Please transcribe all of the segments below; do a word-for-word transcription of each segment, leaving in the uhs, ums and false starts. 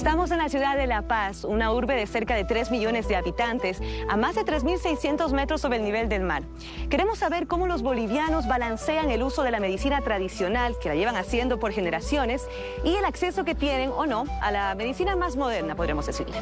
Estamos en la ciudad de La Paz, una urbe de cerca de tres millones de habitantes, a más de tres mil seiscientos metros sobre el nivel del mar. Queremos saber cómo los bolivianos balancean el uso de la medicina tradicional, que la llevan haciendo por generaciones, y el acceso que tienen, o no, a la medicina más moderna, podríamos decirle.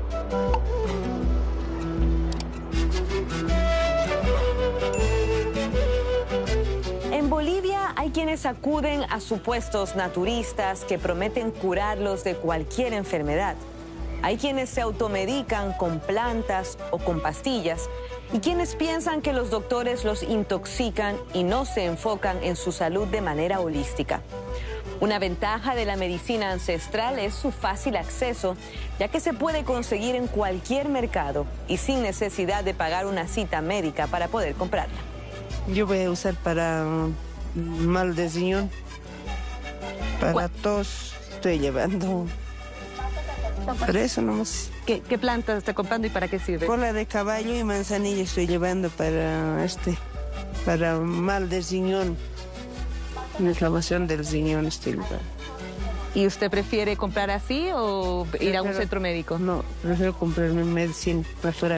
En Bolivia hay quienes acuden a supuestos naturistas que prometen curarlos de cualquier enfermedad. Hay quienes se automedican con plantas o con pastillas y quienes piensan que los doctores los intoxican y no se enfocan en su salud de manera holística. Una ventaja de la medicina ancestral es su fácil acceso, ya que se puede conseguir en cualquier mercado y sin necesidad de pagar una cita médica para poder comprarla. Yo voy a usar para mal de riñón, para tos, estoy llevando. Para eso nomás. ¿Qué, qué planta está comprando y para qué sirve? Cola de caballo y manzanilla estoy llevando para este, para mal de riñón. Una inflamación del riñón estoy llevando. ¿Y usted prefiere comprar así o ir prefiero, a un centro médico? No, prefiero comprarme medicina natural.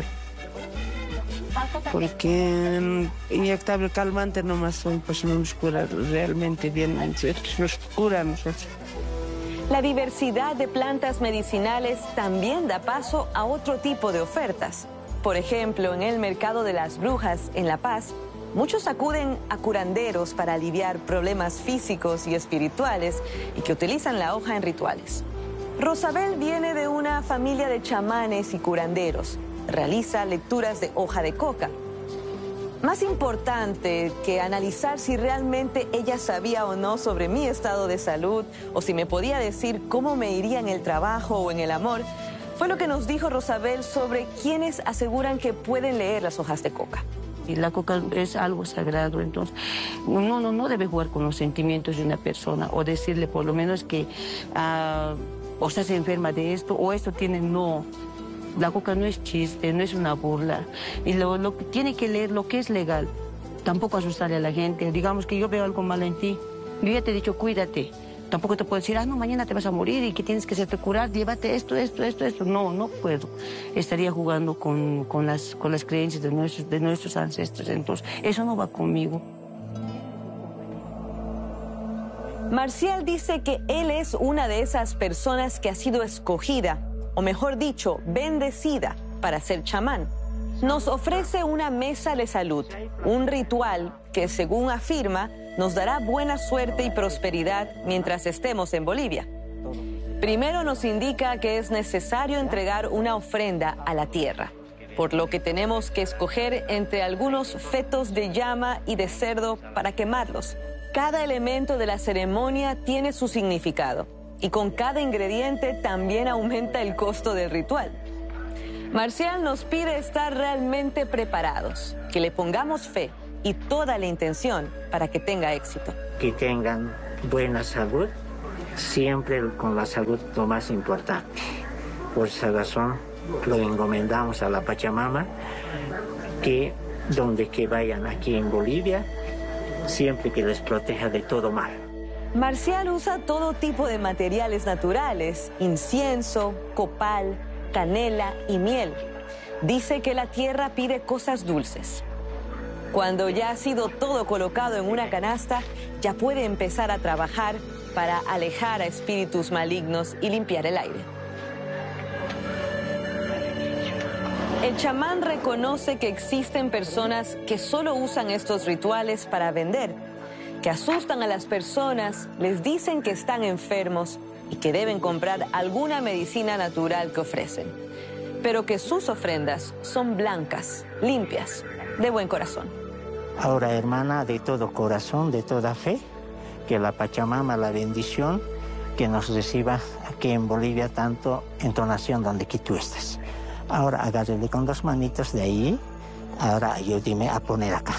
Porque inyectable calmante nomás son, pues no nos cura realmente bien, nos cura a nosotros. La diversidad de plantas medicinales también da paso a otro tipo de ofertas. Por ejemplo, en el mercado de las brujas en La Paz, muchos acuden a curanderos para aliviar problemas físicos y espirituales y que utilizan la hoja en rituales. Rosabel viene de una familia de chamanes y curanderos. Realiza lecturas de hoja de coca. Más importante que analizar si realmente ella sabía o no sobre mi estado de salud o si me podía decir cómo me iría en el trabajo o en el amor, fue lo que nos dijo Rosabel sobre quienes aseguran que pueden leer las hojas de coca. Y la coca es algo sagrado, entonces uno no, no debe jugar con los sentimientos de una persona o decirle por lo menos que uh, o estás enferma de esto o esto tiene no. La coca no es chiste, no es una burla. Y lo, lo tiene que leer lo que es legal. Tampoco asustarle a la gente. Digamos que yo veo algo malo en ti. Yo ya te he dicho, cuídate. Tampoco te puedo decir, ah, no, mañana te vas a morir y que tienes que hacerte curar, llévate esto, esto, esto, esto. No, no puedo. Estaría jugando con, con, las, con las creencias de nuestros, de nuestros ancestros. Entonces, eso no va conmigo. Marcial dice que él es una de esas personas que ha sido escogida, o mejor dicho, bendecida para ser chamán. Nos ofrece una mesa de salud, un ritual que, según afirma, nos dará buena suerte y prosperidad mientras estemos en Bolivia. Primero nos indica que es necesario entregar una ofrenda a la tierra, por lo que tenemos que escoger entre algunos fetos de llama y de cerdo para quemarlos. Cada elemento de la ceremonia tiene su significado. Y con cada ingrediente también aumenta el costo del ritual. Marcial nos pide estar realmente preparados, que le pongamos fe y toda la intención para que tenga éxito. Que tengan buena salud, siempre con la salud lo más importante. Por esa razón lo encomendamos a la Pachamama, que donde que vayan aquí en Bolivia, siempre que les proteja de todo mal. Marcial usa todo tipo de materiales naturales, incienso, copal, canela y miel. Dice que la tierra pide cosas dulces. Cuando ya ha sido todo colocado en una canasta, ya puede empezar a trabajar para alejar a espíritus malignos y limpiar el aire. El chamán reconoce que existen personas que solo usan estos rituales para vender, que asustan a las personas, les dicen que están enfermos y que deben comprar alguna medicina natural que ofrecen, pero que sus ofrendas son blancas, limpias, de buen corazón. Ahora, hermana, de todo corazón, de toda fe, que la Pachamama, la bendición, que nos reciba aquí en Bolivia, tanto entonación donde que tú estás. Ahora agárrele con dos manitos de ahí, ahora ayúdeme a poner acá.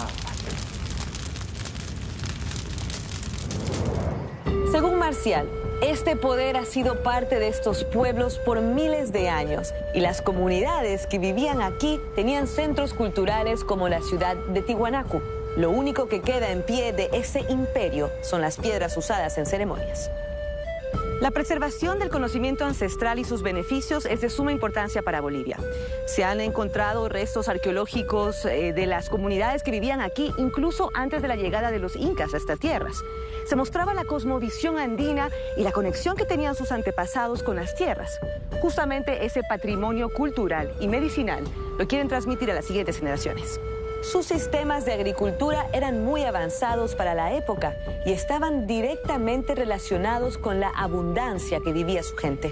Según Marcial, Este poder ha sido parte de estos pueblos por miles de años y las comunidades que vivían aquí tenían centros culturales como la ciudad de Tiwanaku. Lo único que queda en pie de ese imperio son las piedras usadas en ceremonias. La preservación del conocimiento ancestral y sus beneficios es de suma importancia para Bolivia. Se han encontrado restos arqueológicos eh, de las comunidades que vivían aquí incluso antes de la llegada de los incas a estas tierras. Se mostraba la cosmovisión andina y la conexión que tenían sus antepasados con las tierras. Justamente ese patrimonio cultural y medicinal lo quieren transmitir a las siguientes generaciones. Sus sistemas de agricultura eran muy avanzados para la época y estaban directamente relacionados con la abundancia que vivía su gente.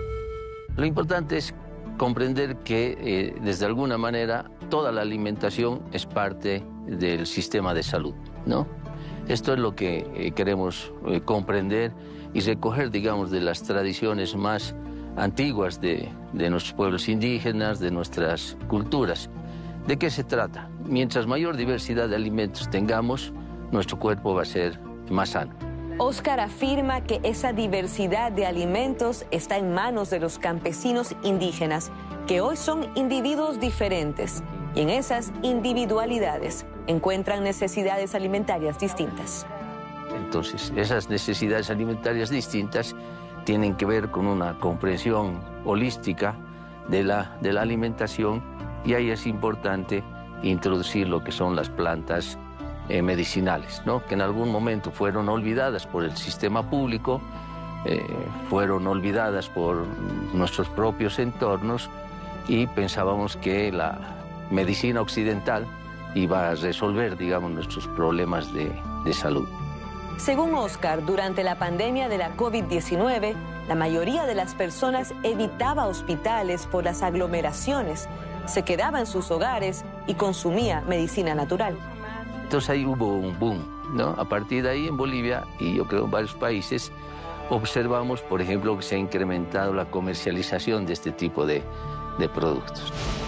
Lo importante es comprender que, eh, desde alguna manera, toda la alimentación es parte del sistema de salud, ¿no? Esto es lo que eh, queremos eh, comprender y recoger, digamos, de las tradiciones más antiguas de, de nuestros pueblos indígenas, de nuestras culturas. ¿De qué se trata? Mientras mayor diversidad de alimentos tengamos, nuestro cuerpo va a ser más sano. Oscar afirma que esa diversidad de alimentos está en manos de los campesinos indígenas, que hoy son individuos diferentes, y en esas individualidades encuentran necesidades alimentarias distintas. Entonces, esas necesidades alimentarias distintas tienen que ver con una comprensión holística de la, de la alimentación, y ahí es importante introducir lo que son las plantas eh, medicinales, ¿no? Que en algún momento fueron olvidadas por el sistema público, eh, fueron olvidadas por nuestros propios entornos y pensábamos que la medicina occidental iba a resolver, digamos, nuestros problemas de, de salud. Según Oscar, durante la pandemia de la COVID diecinueve, la mayoría de las personas evitaba hospitales por las aglomeraciones, se quedaba en sus hogares y consumía medicina natural. Entonces ahí hubo un boom, ¿no? A partir de ahí en Bolivia, y yo creo en varios países, observamos, por ejemplo, que se ha incrementado la comercialización de este tipo de, de productos.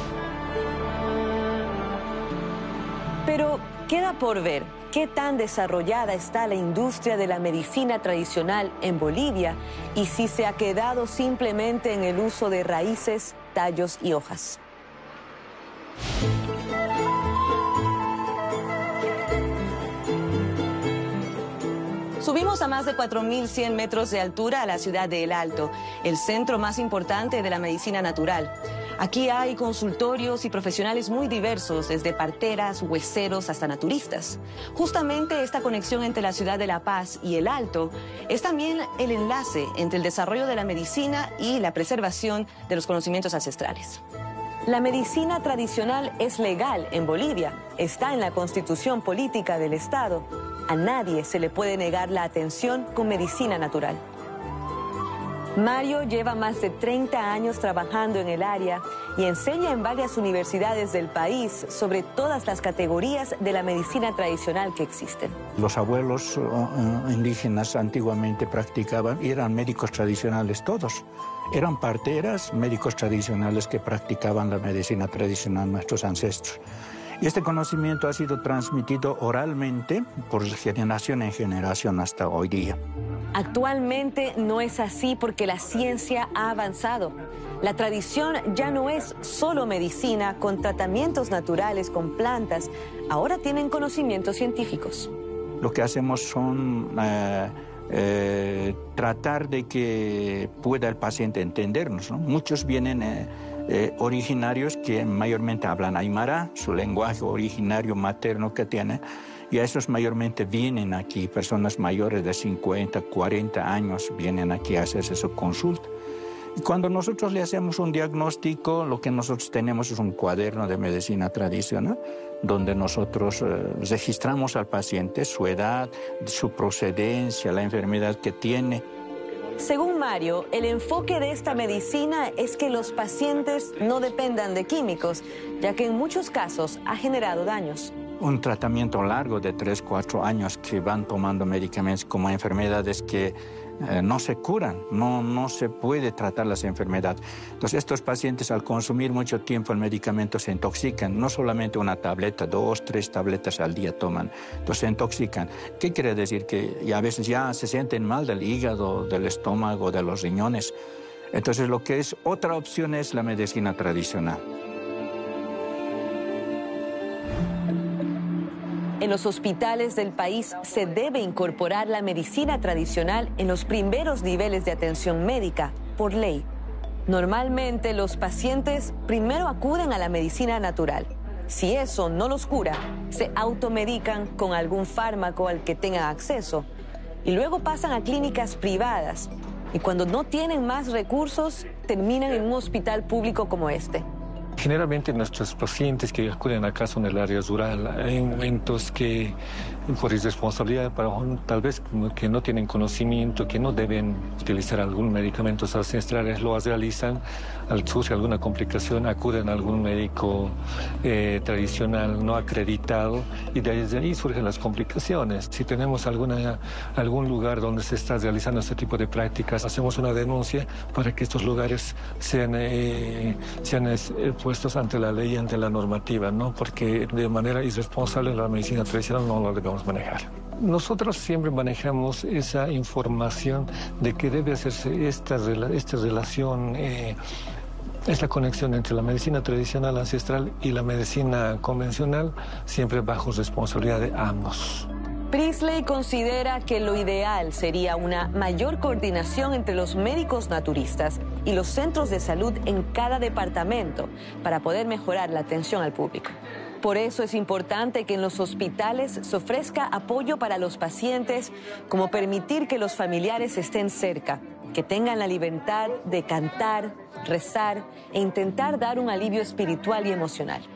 Pero queda por ver qué tan desarrollada está la industria de la medicina tradicional en Bolivia y si se ha quedado simplemente en el uso de raíces, tallos y hojas. Subimos a más de cuatro mil cien metros de altura a la ciudad de El Alto, el centro más importante de la medicina natural. Aquí hay consultorios y profesionales muy diversos, desde parteras, hueseros hasta naturistas. Justamente esta conexión entre la ciudad de La Paz y El Alto es también el enlace entre el desarrollo de la medicina y la preservación de los conocimientos ancestrales. La medicina tradicional es legal en Bolivia, está en la Constitución Política del Estado. A nadie se le puede negar la atención con medicina natural. Mario lleva más de treinta años trabajando en el área y enseña en varias universidades del país sobre todas las categorías de la medicina tradicional que existen. Los abuelos uh, indígenas antiguamente practicaban y eran médicos tradicionales todos. Eran parteras, médicos tradicionales que practicaban la medicina tradicional, nuestros ancestros. Y este conocimiento ha sido transmitido oralmente por generación en generación hasta hoy día. Actualmente no es así porque la ciencia ha avanzado. La tradición ya no es solo medicina con tratamientos naturales, con plantas. Ahora tienen conocimientos científicos. Lo que hacemos son eh, eh, tratar de que pueda el paciente entendernos, ¿no? Muchos vienen eh, eh, originarios que mayormente hablan aymara, su lenguaje originario materno que tienen. Y a esos mayormente vienen aquí, personas mayores de cincuenta, cuarenta años vienen aquí a hacerse su consulta. Y cuando nosotros le hacemos un diagnóstico, lo que nosotros tenemos es un cuaderno de medicina tradicional, donde nosotros eh, registramos al paciente su edad, su procedencia, la enfermedad que tiene. Según Mario, el enfoque de esta medicina es que los pacientes no dependan de químicos, ya que en muchos casos ha generado daños. un tratamiento largo de tres, cuatro años que van tomando medicamentos como enfermedades que eh, no se curan, no, no se puede tratar las enfermedades. Entonces estos pacientes al consumir mucho tiempo el medicamento se intoxican, no solamente una tableta, dos, tres tabletas al día toman, entonces se intoxican. ¿Qué quiere decir? Que y a veces ya se sienten mal del hígado, del estómago, de los riñones. Entonces lo que es otra opción es la medicina tradicional. En los hospitales del país se debe incorporar la medicina tradicional en los primeros niveles de atención médica, por ley. Normalmente los pacientes primero acuden a la medicina natural. Si eso no los cura, se automedican con algún fármaco al que tengan acceso y luego pasan a clínicas privadas y cuando no tienen más recursos, terminan en un hospital público como este. Generalmente nuestros pacientes que acuden acá son del área rural, en momentos que por irresponsabilidad, para, tal vez que no tienen conocimiento, que no deben utilizar algún medicamento ancestrales, lo realizan, al surge alguna complicación, acuden a algún médico eh, tradicional no acreditado y desde ahí surgen las complicaciones. Si tenemos alguna, algún lugar donde se está realizando este tipo de prácticas, hacemos una denuncia para que estos lugares sean, eh, sean eh, puestos ante la ley, ante la normativa, ¿no? Porque de manera irresponsable la medicina tradicional no la debemos manejar. Nosotros siempre manejamos esa información de que debe hacerse esta, esta relación, eh, esta conexión entre la medicina tradicional ancestral y la medicina convencional, siempre bajo responsabilidad de ambos. Priestley considera que lo ideal sería una mayor coordinación entre los médicos naturistas y los centros de salud en cada departamento para poder mejorar la atención al público. Por eso es importante que en los hospitales se ofrezca apoyo para los pacientes, como permitir que los familiares estén cerca, que tengan la libertad de cantar, rezar e intentar dar un alivio espiritual y emocional.